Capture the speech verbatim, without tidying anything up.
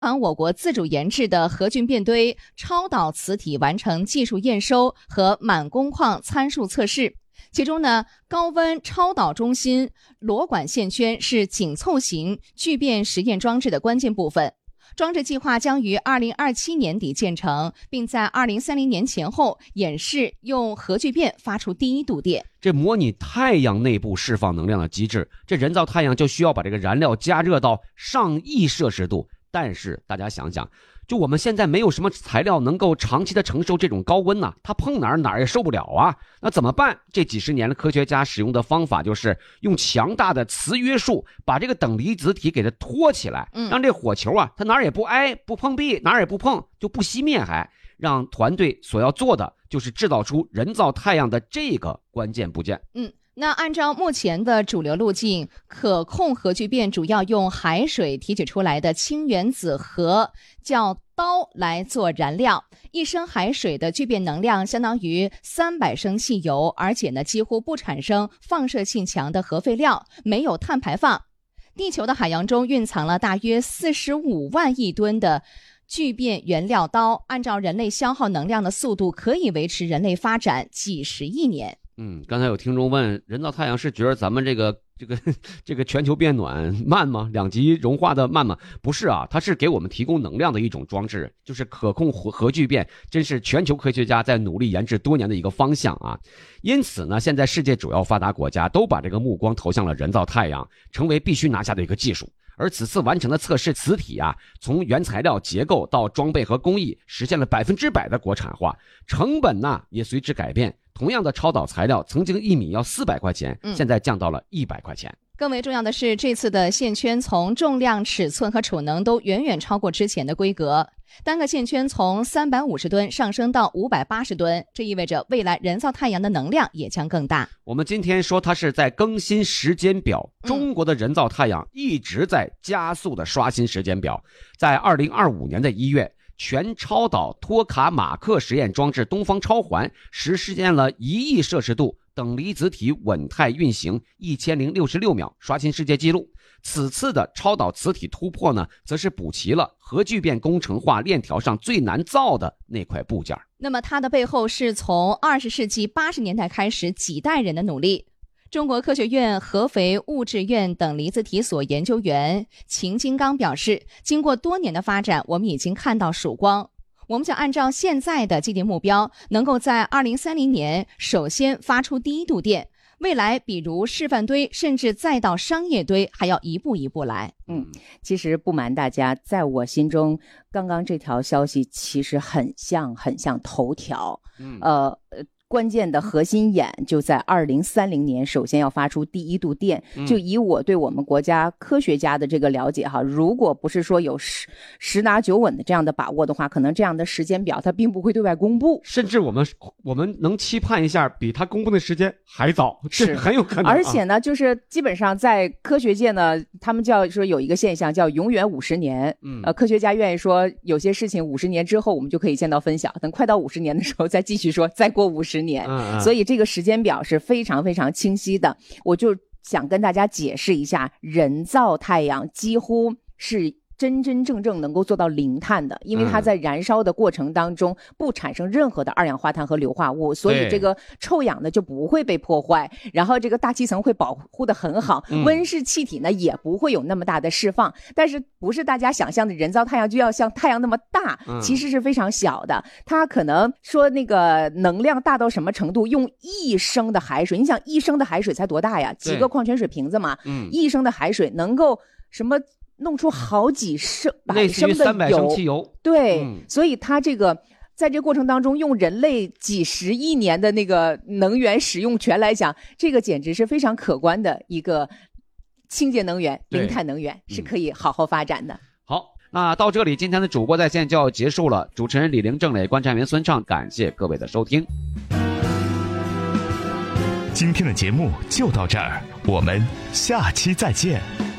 含我国自主研制的核聚变堆超导磁体完成技术验收和满工况参数测试。其中呢，高温超导中心螺管线圈是紧凑型聚变实验装置的关键部分。装置计划将于二零二七年底建成，并在二零三零年前后演示用核聚变发出第一度电。 这模拟太阳内部释放能量的机制，这人造太阳就需要把这个燃料加热到上亿摄氏度。但是大家想想，就我们现在没有什么材料能够长期的承受这种高温呐，它碰哪儿哪儿也受不了啊。那怎么办？这几十年的科学家使用的方法就是用强大的磁约束把这个等离子体给它托起来，让这火球啊它哪儿也不挨不碰壁，哪儿也不碰就不熄灭，还让团队所要做的就是制造出人造太阳的这个关键部件。 嗯。那按照目前的主流路径，可控核聚变主要用海水提取出来的氢原子核叫氘来做燃料。一升海水的聚变能量相当于三百升汽油，而且呢几乎不产生放射性强的核废料，没有碳排放。地球的海洋中蕴藏了大约四十五万亿吨的聚变原料氘，按照人类消耗能量的速度，可以维持人类发展几十亿年。 嗯，刚才有听众问，人造太阳是觉得咱们这个这个这个全球变暖慢吗？两极融化的慢吗？不是啊，它是给我们提供能量的一种装置，就是可控核核聚变，真是全球科学家在努力研制多年的一个方向啊。因此呢，现在世界主要发达国家都把这个目光投向了人造太阳，成为必须拿下的一个技术。而此次完成的测试磁体啊，从原材料结构到装备和工艺，实现了百分之百的国产化，成本呢也随之改变。同样的超导材料，曾经一米要四百块钱，现在降到了一百块钱。 更为重要的是，这次的线圈从重量、尺寸和储能都远远超过之前的规格。单个线圈从三百五十吨上升到五百八十吨，这意味着未来人造太阳的能量也将更大。 我们今天说它是在更新时间表，中国的人造太阳一直在加速的刷新时间表。在二零二五年的一月，全超导托卡马克实验装置东方超环实现了一亿摄氏度等离子体稳态运行一千零六十六秒，刷新世界纪录。此次的超导磁体突破呢，则是补齐了核聚变工程化链条上最难造的那块部件。 那么它的背后是从二十世纪八十年代开始几代人的努力。中国科学院合肥物质院等离子体所研究员秦金刚表示，经过多年的发展，我们已经看到曙光。我们想按照现在的既定目标，能够在二零三零年首先发出第一度电，未来比如示范堆甚至再到商业堆还要一步一步来。 嗯，其实不瞒大家，在我心中刚刚这条消息其实很像很像头条。嗯，呃关键的核心眼就在二零三零年首先要发出第一度电。就以我对我们国家科学家的这个了解哈，如果不是说有十十拿九稳的这样的把握的话，可能这样的时间表它并不会对外公布， 甚至我们我们能期盼一下比它公布的时间还早，是很有可能。 而且呢，就是基本上在科学界呢，他们叫说有一个现象叫永远五十年。嗯，呃，科学家愿意说有些事情五十年之后我们就可以见到分晓，等快到五十年的时候再继续说，再过五十年。嗯嗯，所以这个时间表是非常非常清晰的。我就想跟大家解释一下，人造太阳几乎是真真正正能够做到零碳的，因为它在燃烧的过程当中不产生任何的二氧化碳和硫化物，所以这个臭氧呢就不会被破坏，然后这个大气层会保护得很好，温室气体呢也不会有那么大的释放。但是不是大家想象的人造太阳就要像太阳那么大，其实是非常小的。它可能说那个能量大到什么程度，用一升的海水，你想一升的海水才多大呀，几个矿泉水瓶子嘛，一升的海水能够什么弄出好几升百升的油， 三百升汽油。 对、嗯、所以它这个在这个过程当中用人类几十亿年的那个能源使用权来讲，这个简直是非常可观的一个清洁能源、零碳能源，是可以好好发展的。 嗯、好，那到这里今天的主播在线就要结束了。主持人李玲、郑磊、观察员孙畅，感谢各位的收听。 今天的节目就到这儿，我们下期再见。